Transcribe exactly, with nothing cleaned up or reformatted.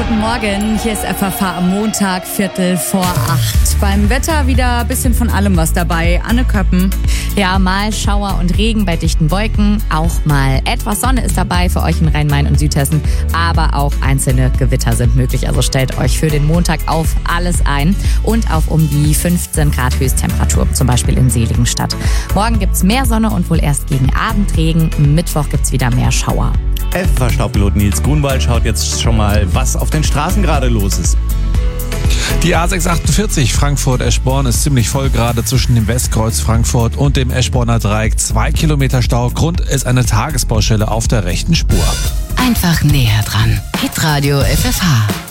Guten Morgen, hier ist F F H am Montag, Viertel vor acht. Beim Wetter wieder ein bisschen von allem was dabei. Anne Köppen. Ja, mal Schauer und Regen bei dichten Wolken, auch mal etwas Sonne ist dabei für euch in Rhein-Main und Südhessen, aber auch einzelne Gewitter sind möglich. Also stellt euch für den Montag auf alles ein und auf um die fünfzehn Grad Höchsttemperatur, zum Beispiel in Seligenstadt. Morgen gibt's mehr Sonne und wohl erst gegen Abend Regen. Mittwoch gibt's wieder mehr Schauer. F F H-Staubpilot Nils Grunwald schaut jetzt schon mal, was auf den Straßen gerade los ist. Die A sechs achtundvierzig Frankfurt-Eschborn ist ziemlich voll, gerade zwischen dem Westkreuz Frankfurt und dem Eschborner Dreieck. Zwei Kilometer Stau. Grund ist eine Tagesbaustelle auf der rechten Spur. Einfach näher dran. Hitradio F F H.